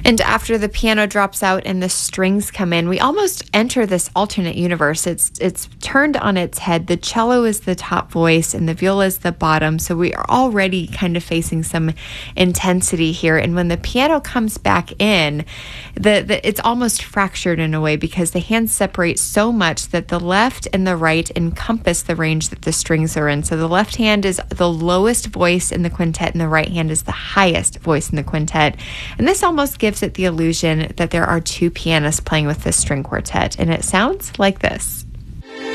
And after the piano drops out and the strings come in, we almost enter this alternate universe. It's turned on its head. The cello is the top voice and the viola is the bottom. So we are already kind of facing some intensity here. And when the piano comes back in, it's almost fractured in a way because the hands separate so much that the left and the right encompass the range that the strings are in. So the left hand is the lowest voice in the quintet and the right hand is the highest voice in the quintet. And this almost gives it the illusion that there are two pianists playing with this string quartet. And it sounds like this.